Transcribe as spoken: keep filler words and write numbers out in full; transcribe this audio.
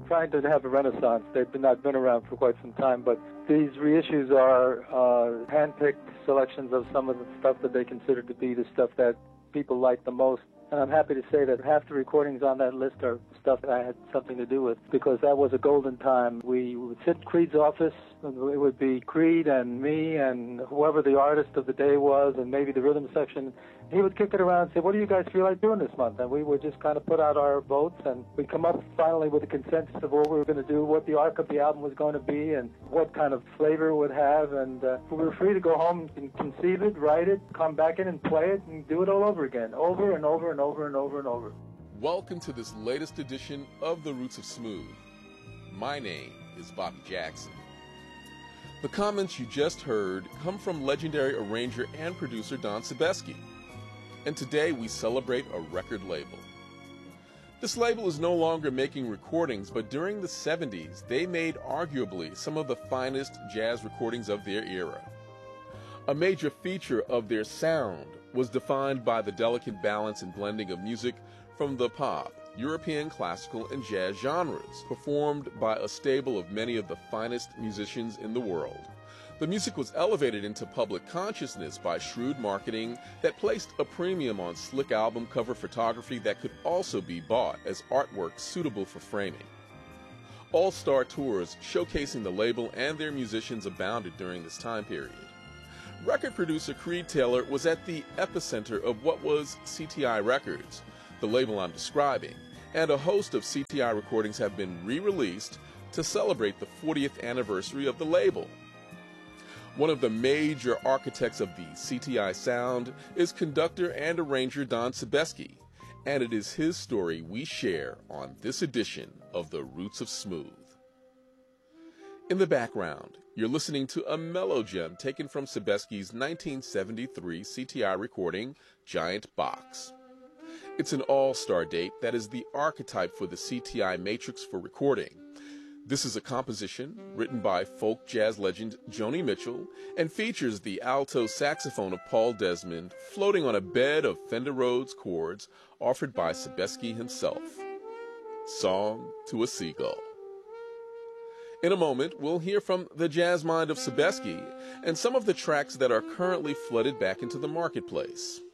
trying to have a renaissance. They've been, not been around for quite some time, but these reissues are uh, hand-picked selections of some of the stuff that they consider to be the stuff that people like the most. And I'm happy to say that half the recordings on that list are stuff that I had something to do with, because that was a golden time. We would sit in Creed's office, and it would be Creed and me and whoever the artist of the day was, and maybe the rhythm section. He would kick it around and say, what do you guys feel like doing this month? And we would just kind of put out our votes, and we'd come up finally with a consensus of what we were going to do, what the arc of the album was going to be, and what kind of flavor it would have. And uh, we were free to go home and conceive it, write it, come back in and play it, and do it all over again, over and over and over and over and over. Welcome to this latest edition of The Roots of Smooth. My name is Bobby Jackson. The comments you just heard come from legendary arranger and producer Don Sebesky. And today we celebrate a record label. This label is no longer making recordings, but during the seventies, they made arguably some of the finest jazz recordings of their era. A major feature of their sound was defined by the delicate balance and blending of music from the pop, European classical, and jazz genres, performed by a stable of many of the finest musicians in the world. The music was elevated into public consciousness by shrewd marketing that placed a premium on slick album cover photography that could also be bought as artwork suitable for framing. All-star tours showcasing the label and their musicians abounded during this time period. Record producer Creed Taylor was at the epicenter of what was C T I Records, the label I'm describing, and a host of C T I recordings have been re-released to celebrate the fortieth anniversary of the label. One of the major architects of the C T I sound is conductor and arranger Don Sebesky, and it is his story we share on this edition of The Roots of Smooth. In the background, you're listening to a mellow gem taken from Sebesky's nineteen seventy-three C T I recording, Giant Box. It's an all-star date that is the archetype for the C T I matrix for recording. This is a composition written by folk jazz legend Joni Mitchell and features the alto saxophone of Paul Desmond floating on a bed of Fender Rhodes chords offered by Sebesky himself. Song to a Seagull. In a moment, we'll hear from the jazz mind of Sebesky and some of the tracks that are currently flooded back into the marketplace.